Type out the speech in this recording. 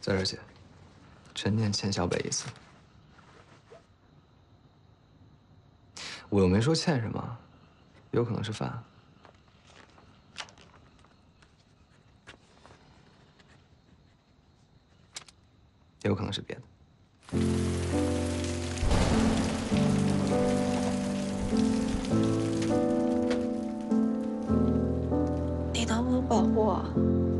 在这儿写陈年欠小北一次。我又没说欠什么，有可能是饭，也有可能是别的。 你能不能保护我？